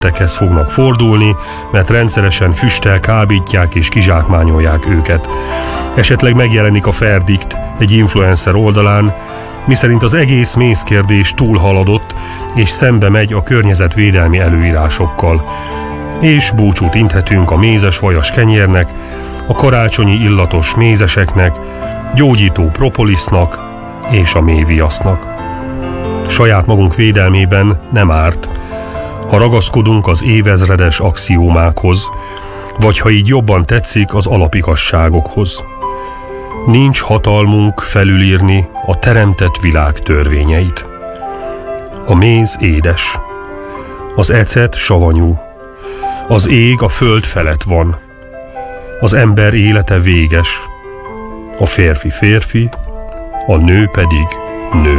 tettekhez fognak fordulni, mert rendszeresen füsttel kábítják és kizsákmányolják őket. Esetleg megjelenik a verdikt egy influencer oldalán, miszerint az egész mézkérdés túlhaladott, és szembe megy a környezetvédelmi előírásokkal. És búcsút inthetünk a mézes vajas kenyérnek, a karácsonyi illatos mézeseknek, gyógyító propolisnak és a méhviasznak. Saját magunk védelmében nem árt, ha ragaszkodunk az évezredes axiómákhoz, vagy ha így jobban tetszik, az alapigasságokhoz. Nincs hatalmunk felülírni a teremtett világ törvényeit. A méz édes, az ecet savanyú, az ég a föld felett van, az ember élete véges, a férfi férfi, a nő pedig nő.